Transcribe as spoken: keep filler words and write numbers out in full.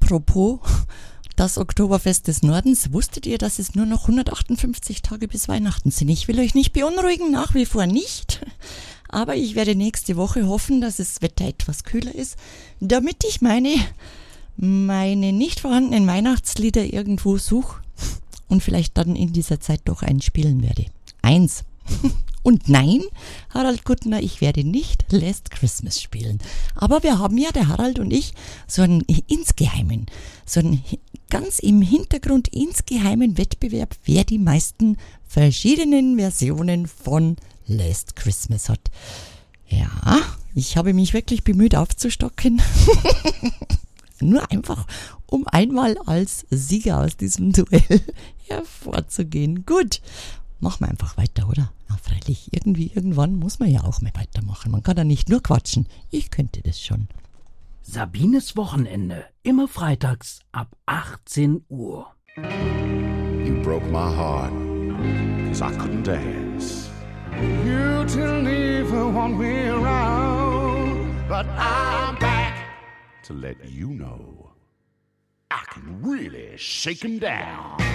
apropos das Oktoberfest des Nordens, wusstet ihr, dass es nur noch hundertachtundfünfzig Tage bis Weihnachten sind? Ich will euch nicht beunruhigen, nach wie vor nicht. Aber ich werde nächste Woche hoffen, dass das Wetter etwas kühler ist, damit ich meine, meine nicht vorhandenen Weihnachtslieder irgendwo suche und vielleicht dann in dieser Zeit doch eins spielen werde. Eins. Und nein, Harald Kuttner, ich werde nicht Last Christmas spielen. Aber wir haben ja, der Harald und ich, so einen insgeheimen, so einen ganz im Hintergrund insgeheimen Wettbewerb, wer die meisten verschiedenen Versionen von Last Christmas hat. Ja, ich habe mich wirklich bemüht aufzustocken. Nur einfach, um einmal als Sieger aus diesem Duell hervorzugehen. Gut. Machen wir einfach weiter, oder? Ja, freilich, irgendwie, irgendwann muss man ja auch mal weitermachen. Man kann ja nicht nur quatschen. Ich könnte das schon. Sabines Wochenende, immer freitags ab achtzehn Uhr. You broke my heart, cause I couldn't dance. You didn't even want me around, but I'm back to let you know I can really shake 'em down.